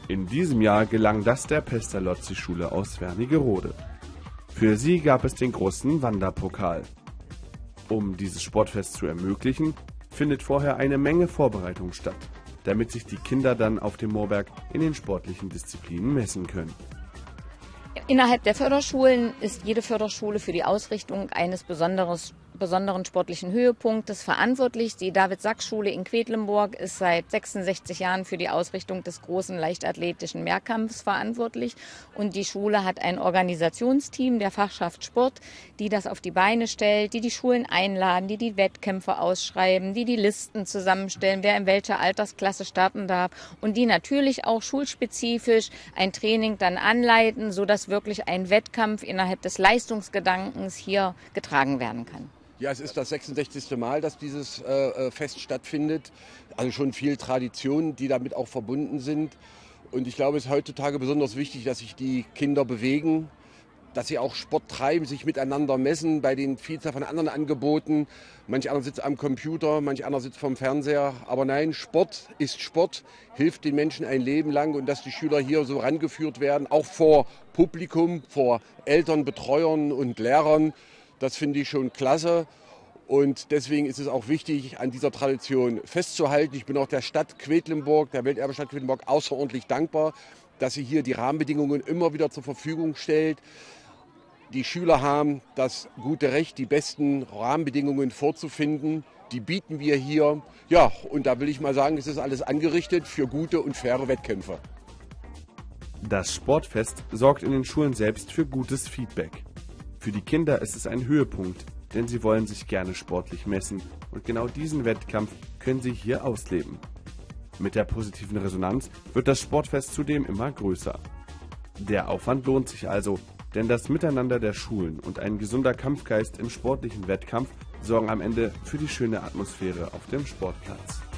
In diesem Jahr gelang das der Pestalozzi-Schule aus Wernigerode. Für sie gab es den großen Wanderpokal. Um dieses Sportfest zu ermöglichen, findet vorher eine Menge Vorbereitung statt, damit sich die Kinder dann auf dem Moorberg in den sportlichen Disziplinen messen können. Innerhalb der Förderschulen ist jede Förderschule für die Ausrichtung eines besonderen sportlichen Höhepunktes verantwortlich. Die David-Sachs-Schule in Quedlinburg ist seit 66 Jahren für die Ausrichtung des großen leichtathletischen Mehrkampfs verantwortlich. Und die Schule hat ein Organisationsteam der Fachschaft Sport, die das auf die Beine stellt, die Schulen einladen, die Wettkämpfe ausschreiben, die Listen zusammenstellen, wer in welcher Altersklasse starten darf und die natürlich auch schulspezifisch ein Training dann anleiten, sodass wirklich ein Wettkampf innerhalb des Leistungsgedankens hier getragen werden kann. Ja, es ist das 66. Mal, dass dieses Fest stattfindet. Also schon viel Tradition, die damit auch verbunden sind. Und ich glaube, es ist heutzutage besonders wichtig, dass sich die Kinder bewegen, dass sie auch Sport treiben, sich miteinander messen bei den Vielzahl von anderen Angeboten. Manch einer sitzt am Computer, manch einer sitzt vorm Fernseher. Aber nein, Sport ist Sport, hilft den Menschen ein Leben lang. Und dass die Schüler hier so rangeführt werden, auch vor Publikum, vor Eltern, Betreuern und Lehrern, das finde ich schon klasse. Und deswegen ist es auch wichtig, an dieser Tradition festzuhalten. Ich bin auch der Stadt Quedlinburg, der Welterbestadt Quedlinburg, außerordentlich dankbar, dass sie hier die Rahmenbedingungen immer wieder zur Verfügung stellt. Die Schüler haben das gute Recht, die besten Rahmenbedingungen vorzufinden. Die bieten wir hier. Ja, und da will ich mal sagen, es ist alles angerichtet für gute und faire Wettkämpfe. Das Sportfest sorgt in den Schulen selbst für gutes Feedback. Für die Kinder ist es ein Höhepunkt, denn sie wollen sich gerne sportlich messen und genau diesen Wettkampf können sie hier ausleben. Mit der positiven Resonanz wird das Sportfest zudem immer größer. Der Aufwand lohnt sich also, denn das Miteinander der Schulen und ein gesunder Kampfgeist im sportlichen Wettkampf sorgen am Ende für die schöne Atmosphäre auf dem Sportplatz.